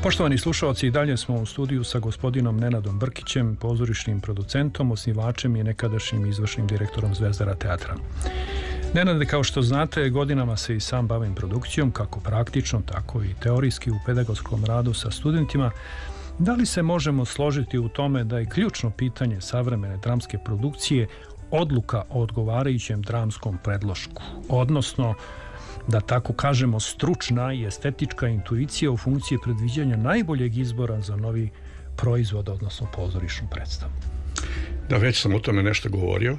Poštovani slušalci, i dalje smo u studiju sa gospodinom Nenadom Brkićem, pozorišnim producentom, osnivačem i nekadašnjim izvršnim direktorom Zvezdara teatra. Nenade, kao što znate, godinama se i sam bavim produkcijom, kako praktično, tako i teorijski u pedagoškom radu sa studentima. Da li se možemo složiti u tome da je ključno pitanje savremene dramske produkcije odluka o odgovarajućem dramskom predlošku, odnosno, da tako kažemo, stručna i estetička intuicija u funkciji predviđanja najboljeg izbora za novi proizvod, odnosno pozorišnu predstavu? Da, već sam o tome nešto govorio.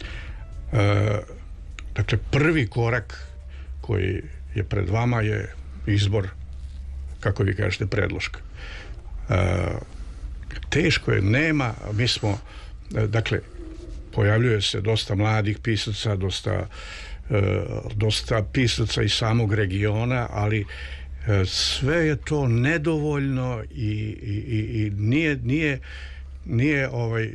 Dakle, prvi korak koji je pred vama je izbor, kako vi kažete, predloška. Teško je, nema, mi smo, dakle, pojavljuje se dosta mladih pisaca, dosta pisaca iz samog regiona, ali sve je to nedovoljno i nije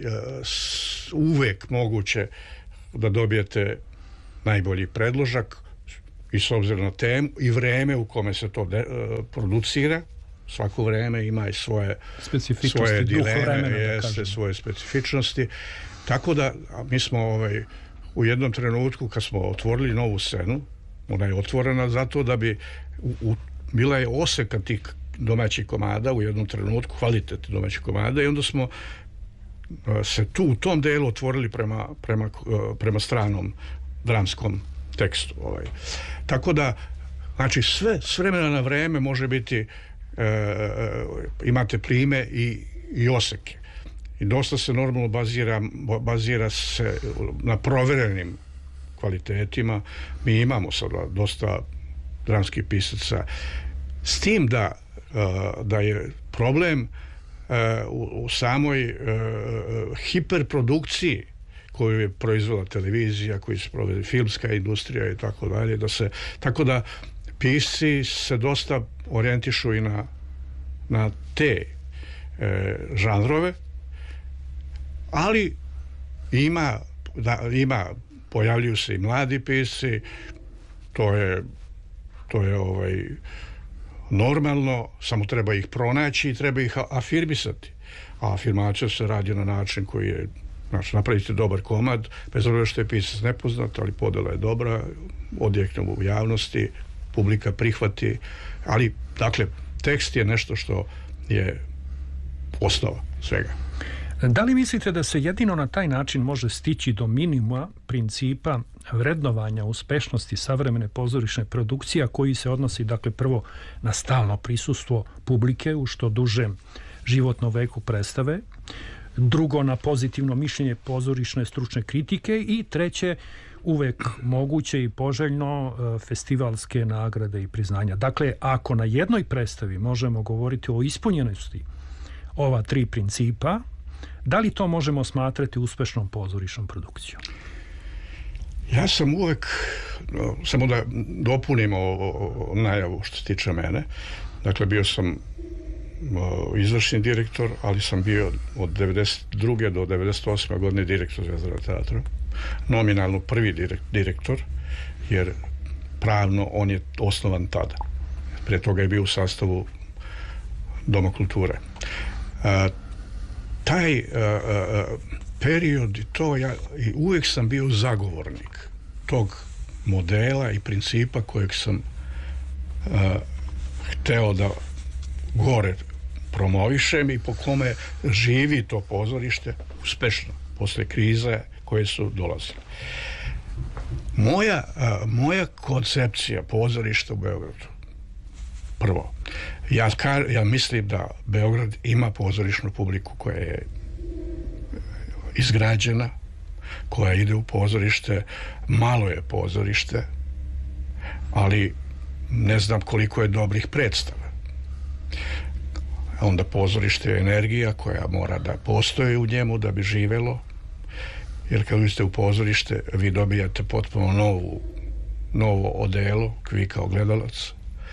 uvek moguće da dobijete najbolji predložak, i s obzirom na temu i vreme u kome se to producira. Svako vreme ima i svoje dileme, svoje specifičnosti. Tako da mi smo u jednom trenutku, kad smo otvorili novu scenu, ona je otvorena zato da bi bila je oseka tih domaćih komada u jednom trenutku, kvalitet domaćih komada, i onda smo se tu u tom delu otvorili prema stranom dramskom tekstu. Tako da, znači, sve s vremena na vreme može biti, imate prime i oseke. I dosta se normalno bazira se na proverenim kvalitetima. Mi imamo sada dosta dramskih pisaca, s tim da je problem u samoj hiperprodukciji koju je proizvela televizija, koju se provede filmska industrija i tako dalje, tako da pisci se dosta orijentišu i na te žanrove, ali pojavljuju se i mladi pisci, to je normalno, samo treba ih pronaći i treba ih afirmisati. A afirmacija se radi na način koji je, znači, napravite dobar komad, bez obzira što je pisac nepoznat, ali podela je dobra, odjekne u javnosti, publika prihvati, ali, dakle, tekst je nešto što je osnova svega. Da li mislite da se jedino na taj način može stići do minimuma principa vrednovanja uspešnosti savremene pozorišne produkcije, a koji se odnosi, dakle, prvo na stalno prisustvo publike u što dužem životnom veku predstave, drugo na pozitivno mišljenje pozorišne stručne kritike i treće, uvek moguće i poželjno, festivalske nagrade i priznanja. Dakle, ako na jednoj predstavi možemo govoriti o ispunjenosti ova tri principa, da li to možemo smatrati uspešnom pozorišnom produkcijom? Ja sam uvek, samo da dopunimo najavu što se tiče mene, dakle, bio sam izvršni direktor, ali sam bio od 92. do 98. godine direktor Zvezdara teatra, nominalno prvi direktor, jer pravno on je osnovan tada. Pre toga je bio u sastavu Doma kulture. Taj period i to, ja uvijek sam bio zagovornik tog modela i principa kojeg sam hteo da gore promovišem i po kome živi to pozorište uspešno posle krize koje su dolazile. Moja koncepcija pozorišta u Beogradu, prvo, ja mislim da Beograd ima pozorišnu publiku koja je izgrađena, koja ide u pozorište, malo je pozorište, ali ne znam koliko je dobrih predstava. Onda pozorište je energija koja mora da postoji u njemu da bi živelo, jer kad uđete u pozorište vi dobijate potpuno novo odelo, vi kao gledalac.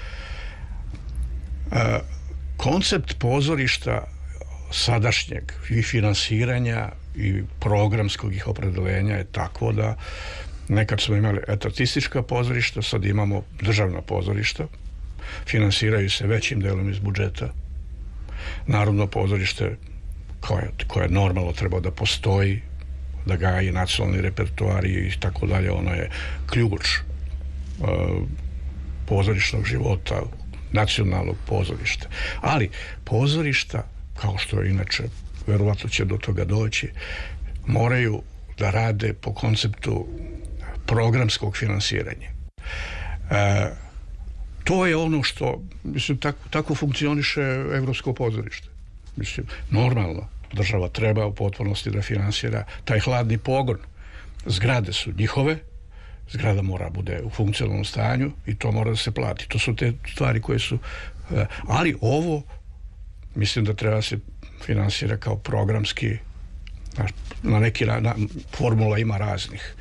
Koncept pozorišta sadašnjeg i finansiranja i programskog ih opredelenja je takvo da nekad smo imali etatistička pozorišta, sad imamo državna pozorišta, finansiraju se većim delom iz budžeta Narodno pozorište koje normalno treba da postoji, da gaji nacionalni repertoar i tako dalje, ono je ključ pozorišnog života, nacionalnog pozorišta. Ali pozorišta, kao što inače verovatno će do toga doći, moraju da rade po konceptu programskog finansiranja. To je ono što, mislim, tako funkcioniše evropsko pozorište. Mislim, normalno, država treba u potpunosti da finansira taj hladni pogon. Zgrade su njihove, zgrada mora bude u funkcionalnom stanju i to mora da se plati. To su te stvari koje su... Ali ovo, mislim da treba se finansira kao programski, na neki formula ima raznih,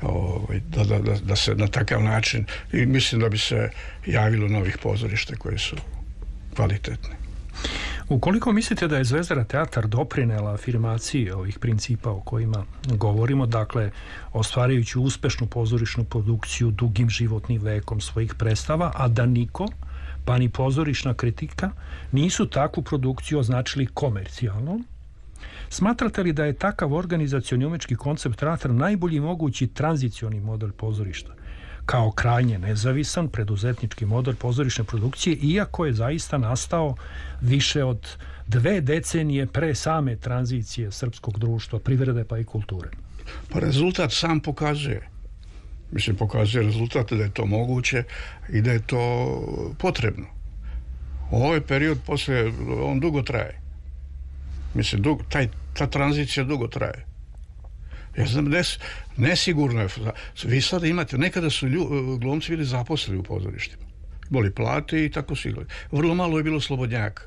da se na takav način, i mislim da bi se javilo novih pozorišta koje su kvalitetne. Ukoliko mislite da je Zvezdara teatar doprinela afirmaciji ovih principa o kojima govorimo, dakle, ostvarajući uspešnu pozorišnu produkciju dugim životnim vekom svojih predstava, a da niko, pa ni pozorišna kritika, nisu takvu produkciju označili komercijalnom, smatrate li da je takav organizacioni umetnički koncept teatra najbolji mogući tranzicioni model pozorišta, kao krajnje nezavisan preduzetnički model pozorišne produkcije, iako je zaista nastao više od 2 decenije pre same tranzicije srpskog društva, privrede pa i kulture? Pa rezultat sam pokazuje. Mislim, pokazuje rezultat da je to moguće i da je to potrebno. Ovaj period poslije, on dugo traje. Mislim, ta tranzicija dugo traje. Ja znam, nesigurno je. Vi sada imate, nekada su glumci bili zaposleni u pozorištima. Boli plate i tako su igrali. Vrlo malo je bilo slobodnjaka.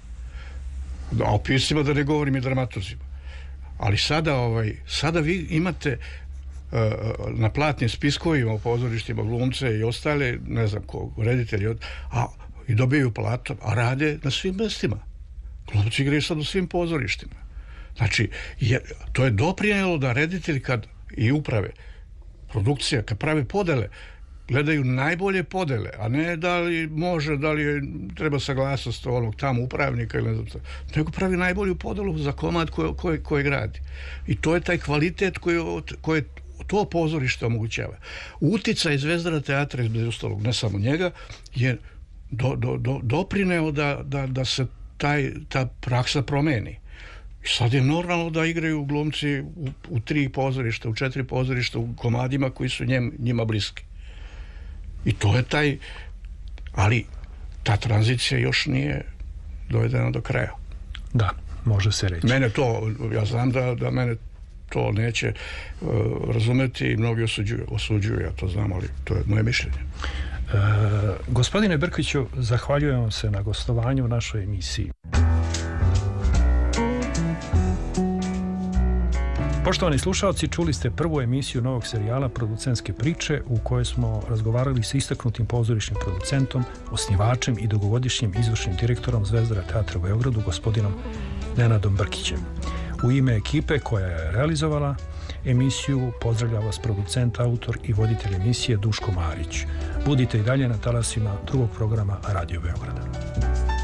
A o piscima da ne govorim i dramaturgima. Ali sada vi imate na platnim spiskovima u pozorištima glumce i ostale, ne znam ko, reditelji, i dobijaju platu, a rade na svim mestima. Glumci igraju sad u svim pozorištima. Znači, to je doprinjelo da reditelji kad i uprave, produkcija, kad prave podele, gledaju najbolje podele, a ne da li može, da li treba saglasnost onog tamo upravnika ili ne znam, nego pravi najbolju podelu za komad koji gradi. I to je taj kvalitet koji to pozorište omogućava. Uticaj Zvezdara teatra, između ostalog, ne samo njega, je doprineo da se ta praksa promeni. I sad je normalno da igraju glumci u 3 pozorišta, u 4 pozorišta, u komadima koji su njima bliski. I to je ali ta tranzicija još nije dovedena do kraja. Da, može se reći. Ja znam da mene to neće razumeti i mnogi osuđuju, ja to znam, ali to je moje mišljenje. Gospodine Brkiću, zahvaljujem vam se na gostovanju u našoj emisiji. Poštovani slušalci, čuli ste prvu emisiju novog serijala Producentske priče u kojoj smo razgovarali sa istaknutim pozorišnim producentom, osnivačem i dugogodišnjim izvršnim direktorom Zvezdara teatra u Beogradu, gospodinom Nenadom Brkićem. U ime ekipe koja je realizovala emisiju pozdravlja vas producent, autor i voditelj emisije Duško Marić. Budite i dalje na talasima drugog programa Radio Beograda.